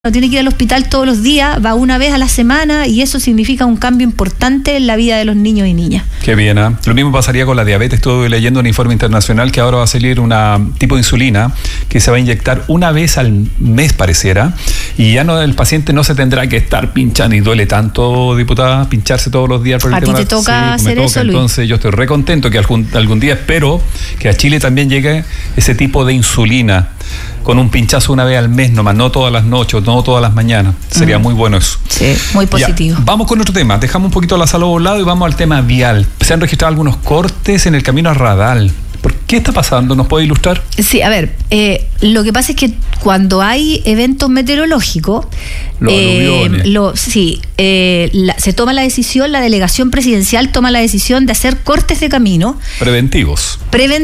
no tiene que ir al hospital todos los días, va una vez a la semana y eso significa un cambio importante en la vida de los niños y niñas. Qué bien, ¿eh? Lo mismo pasaría con la diabetes. Estuve leyendo un informe internacional que ahora va a salir una tipo de insulina que se va a inyectar una vez al mes, pareciera, y ya no, el paciente no se tendrá que estar pinchando, y duele tanto, diputada, pincharse todos los días por el tema. ¿A ti te toca hacer eso, Luis? Entonces yo estoy re contento que algún día espero que a Chile también llegue ese tipo de insulina con un pinchazo una vez al mes nomás, no todas las noches, no todas las mañanas. Sería muy bueno eso. Sí, muy positivo. Ya, vamos con otro tema. Dejamos un poquito la salud a un lado y vamos al tema vial. Se han registrado algunos cortes en el camino a Radal. ¿Por qué está pasando? ¿Nos puede ilustrar? Sí, a ver, lo que pasa es que cuando hay eventos meteorológicos, se toma la decisión, la delegación presidencial toma la decisión de hacer cortes de camino. Preventivos.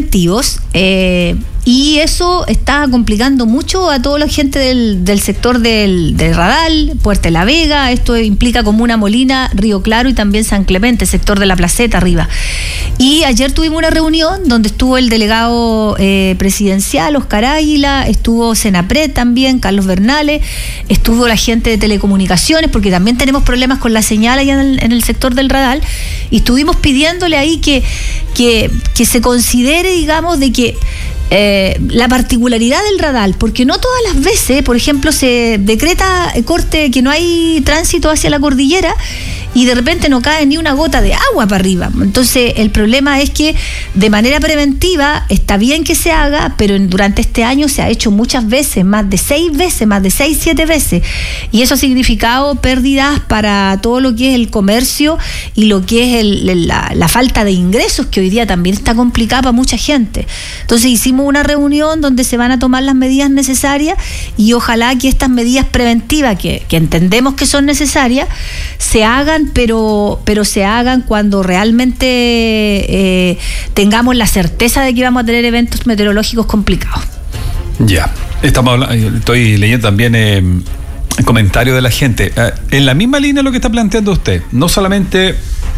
Y eso está complicando mucho a toda la gente del sector del Radal, Puerta de la Vega. Esto implica Comuna Molina, Río Claro y también San Clemente, sector de La Placeta arriba. Y ayer tuvimos una reunión donde estuvo el delegado presidencial, Oscar Águila, estuvo Senapred también, Carlos Bernales, estuvo la gente de telecomunicaciones, porque también tenemos problemas con la señal allá en el sector del Radal, y estuvimos pidiéndole ahí que se considere, digamos, de que la particularidad del Radal, porque no todas las veces, por ejemplo, se decreta corte, que no hay tránsito hacia la cordillera y de repente no cae ni una gota de agua para arriba. Entonces el problema es que de manera preventiva está bien que se haga, pero durante este año se ha hecho muchas veces, más de 7 veces, y eso ha significado pérdidas para todo lo que es el comercio y lo que es la falta de ingresos, que hoy día también está complicada para mucha gente. Entonces hicimos una reunión donde se van a tomar las medidas necesarias y ojalá que estas medidas preventivas que entendemos que son necesarias se hagan, pero se hagan cuando realmente tengamos la certeza de que vamos a tener eventos meteorológicos complicados. Ya, estoy leyendo también comentarios de la gente. En la misma línea lo que está planteando usted, no solamente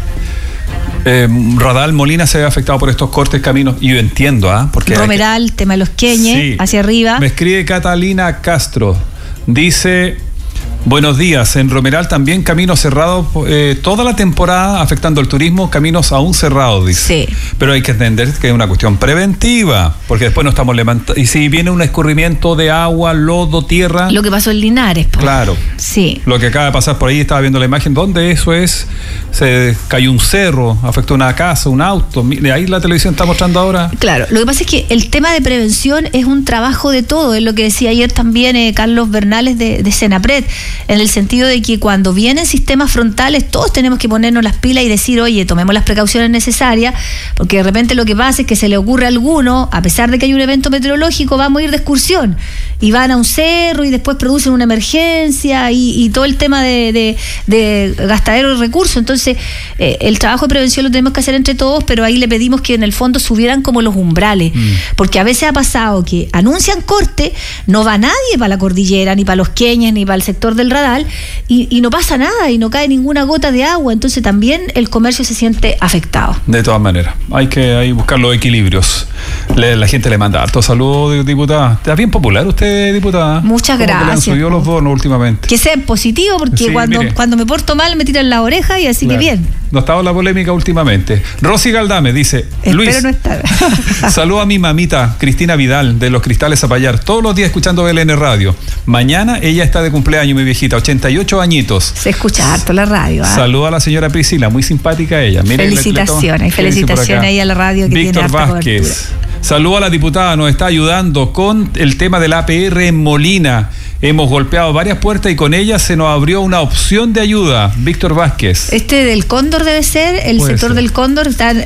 Radal, Molina se ve afectado por estos cortes caminos, y yo entiendo, porque Romeral, tema de los Queñes, sí, hacia arriba. Me escribe Catalina Castro, dice: buenos días, en Romeral también caminos cerrados toda la temporada, afectando el turismo, caminos aún cerrados, dice. Sí. Pero hay que entender que es una cuestión preventiva, porque después no estamos levantando, y si viene un escurrimiento de agua, lodo, tierra. Lo que pasó en Linares, claro. Sí. Lo que acaba de pasar por ahí, estaba viendo la imagen, donde eso es, se cayó un cerro, afectó una casa, un auto, ahí la televisión está mostrando ahora. Claro, lo que pasa es que el tema de prevención es un trabajo de todo, es lo que decía ayer también Carlos Bernales de Senapred, en el sentido de que cuando vienen sistemas frontales todos tenemos que ponernos las pilas y decir, oye, tomemos las precauciones necesarias, porque de repente lo que pasa es que se le ocurre a alguno, a pesar de que hay un evento meteorológico, vamos a ir de excursión y van a un cerro y después producen una emergencia y todo el tema de gastadero de recursos. Entonces el trabajo de prevención lo tenemos que hacer entre todos, pero ahí le pedimos que en el fondo subieran como los umbrales, porque a veces ha pasado que anuncian corte, no va nadie para la cordillera, ni para los Queñes, ni para el sector del Radal, y no pasa nada, y no cae ninguna gota de agua. Entonces también el comercio se siente afectado. De todas maneras, hay que buscar los equilibrios. La gente le manda harto saludos, diputada. ¿Está bien popular usted, diputada? Muchas gracias. Que le han subido los bonos últimamente. Que sea positivo, porque sí, cuando me porto mal me tiran la oreja, y así claro. Que bien. No estaba la polémica últimamente. Rosy Galdame dice: Luis, no estar. saludo a mi mamita Cristina Vidal de Los Cristales Zapallar, todos los días escuchando BLN Radio. Mañana ella está de cumpleaños, mi viejita, 88 añitos. Se escucha harto la radio. Saluda a la señora Priscila, muy simpática ella. Mire, felicitaciones ahí a la radio que Víctor tiene harta Vázquez. Cobertura. Saludo a la diputada, nos está ayudando con el tema del APR en Molina. Hemos golpeado varias puertas y con ella se nos abrió una opción de ayuda. Víctor Vázquez. Del Cóndor debe ser, el sector del Cóndor,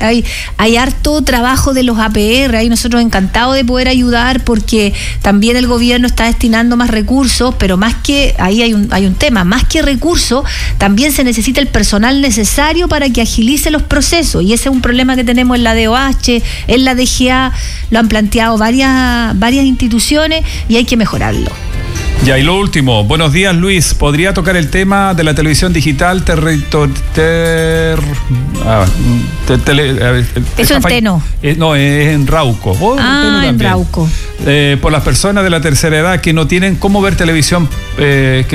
hay harto trabajo de los APR, ahí nosotros encantados de poder ayudar, porque también el gobierno está destinando más recursos, pero más que, ahí hay un tema, más que recursos, también se necesita el personal necesario para que agilice los procesos, y ese es un problema que tenemos en la DOH, en la DGA, lo han planteado varias instituciones y hay que mejorarlo. Ya, y lo último, buenos días Luis, ¿podría tocar el tema de la televisión digital eso en Teno? No, es en Rauco. En Rauco. Por las personas de la tercera edad que no tienen cómo ver televisión, que